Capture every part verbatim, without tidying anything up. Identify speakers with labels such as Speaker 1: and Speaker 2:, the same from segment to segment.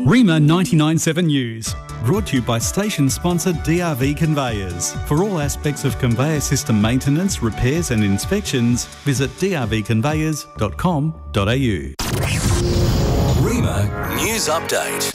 Speaker 1: Rima ninety-nine point seven News, brought to you by station sponsor D R V Conveyors. For all aspects of conveyor system maintenance, repairs and inspections, visit d r v conveyors dot com dot a u.
Speaker 2: Rima News Update.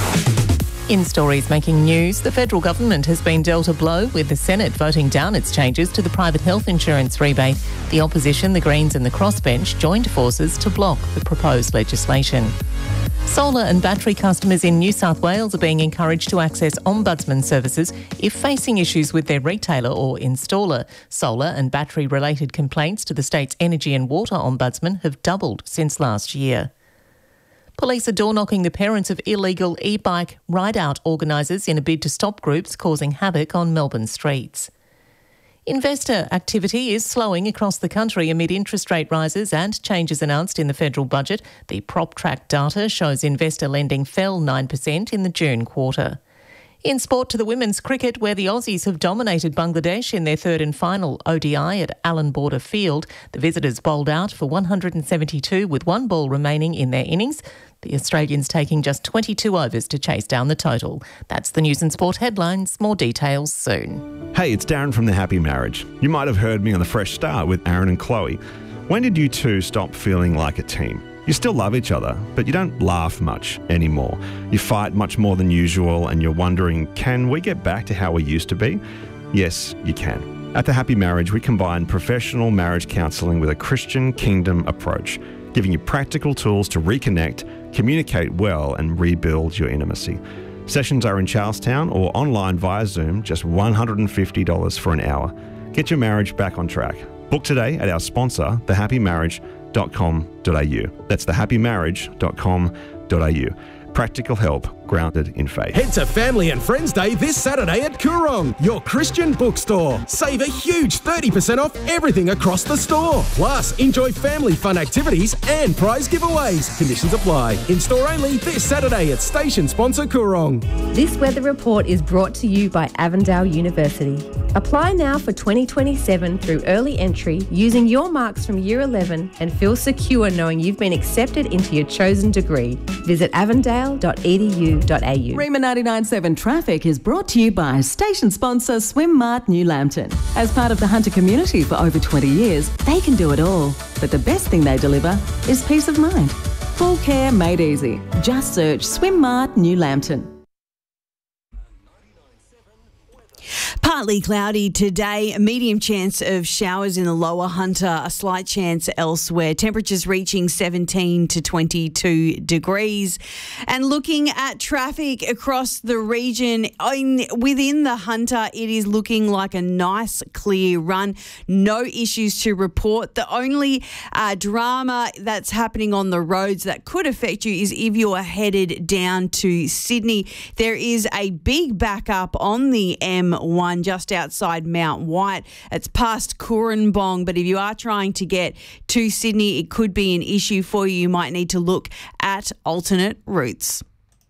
Speaker 3: In stories making news, the federal government has been dealt a blow with the Senate voting down its changes to the private health insurance rebate. The opposition, the Greens and the crossbench joined forces to block the proposed legislation. Solar and battery customers in New South Wales are being encouraged to access Ombudsman services if facing issues with their retailer or installer. Solar and battery-related complaints to the state's Energy and Water Ombudsman have doubled since last year. Police are door-knocking the parents of illegal e-bike ride-out organisers in a bid to stop groups causing havoc on Melbourne streets. Investor activity is slowing across the country amid interest rate rises and changes announced in the federal budget. The PropTrack data shows investor lending fell nine percent in the June quarter. In sport to the women's cricket, where the Aussies have dominated Bangladesh in their third and final O D I at Allan Border Field, the visitors bowled out for one hundred seventy-two with one ball remaining in their innings. The Australians taking just twenty-two overs to chase down the total. That's the news and sport headlines. More details soon.
Speaker 4: Hey, it's Darren from The Happy Marriage. You might have heard me on The Fresh Start with Aaron and Chloe. When did you two stop feeling like a team? You still love each other, but you don't laugh much anymore. You fight much more than usual and you're wondering, can we get back to how we used to be? Yes, you can. At The Happy Marriage, we combine professional marriage counselling with a Christian kingdom approach, giving you practical tools to reconnect, communicate well and rebuild your intimacy. Sessions are in Charlestown or online via Zoom, just one hundred fifty dollars for an hour. Get your marriage back on track. Book today at our sponsor, the happy marriage dot com dot a u. That's the happy marriage dot com dot a u. Practical help grounded in faith.
Speaker 5: Head to Family and Friends Day this Saturday at Coorong, your Christian bookstore. Save a huge thirty percent off everything across the store. Plus, enjoy family fun activities and prize giveaways. Conditions apply. In store only this Saturday at station sponsor Coorong.
Speaker 6: This weather report is brought to you by Avondale University. Apply now for twenty twenty-seven through early entry using your marks from year eleven and feel secure knowing you've been accepted into your chosen degree. Visit avondale dot e d u dot a u.
Speaker 7: Rima ninety-nine point seven Traffic is brought to you by station sponsor Swim Mart New Lambton. As part of the Hunter community for over twenty years, they can do it all. But the best thing they deliver is peace of mind. Full care made easy. Just search Swim Mart New Lambton.
Speaker 8: Partly cloudy today, a medium chance of showers in the lower Hunter, a slight chance elsewhere. Temperatures reaching seventeen to twenty-two degrees. And looking at traffic across the region, in, within the Hunter, it is looking like a nice clear run. No issues to report. The only uh, drama that's happening on the roads that could affect you is if you are headed down to Sydney. There is a big backup on the M one just outside Mount White. It's past Coorambong, but if you are trying to get to Sydney, it could be an issue for you. You might need to look at alternate routes.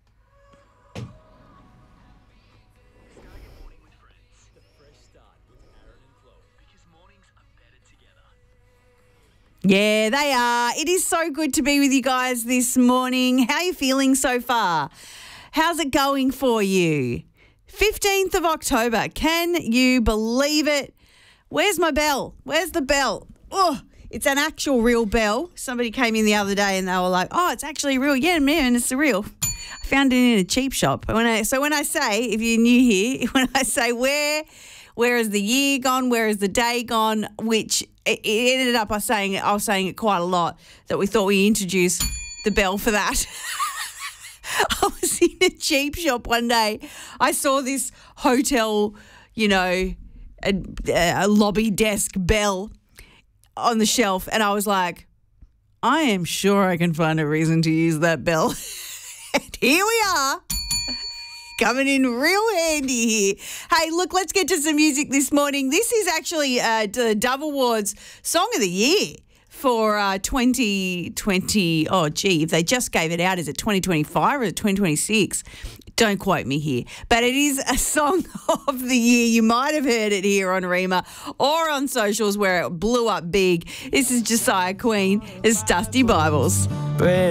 Speaker 8: Yeah, they are. It is so good to be with you guys this morning. How are you feeling so far? How's it going for you? fifteenth of October. Can you believe it? Where's my bell? Where's the bell? Oh, it's an actual real bell. Somebody came in the other day and they were like, oh, it's actually real. Yeah, man, it's real. I found it in a cheap shop. When I, so when I say, if you're new here, when I say where, where is the year gone? Where is the day gone? Which it, it ended up I saying I was saying it quite a lot that we thought we introduced the bell for that. I was in a cheap shop one day. I saw this hotel, you know, a, a lobby desk bell on the shelf, and I was like, I am sure I can find a reason to use that bell. And here we are, coming in real handy here. Hey, look, let's get to some music this morning. This is actually uh, the Dove Awards Song of the Year for uh, twenty twenty. Oh, gee, if they just gave it out, is it twenty twenty-five or is it twenty twenty-six? Don't quote me here. But it is a Song of the Year. You might have heard it here on Rima or on socials where it blew up big. This is Josiah Queen. It's Dusty Bibles.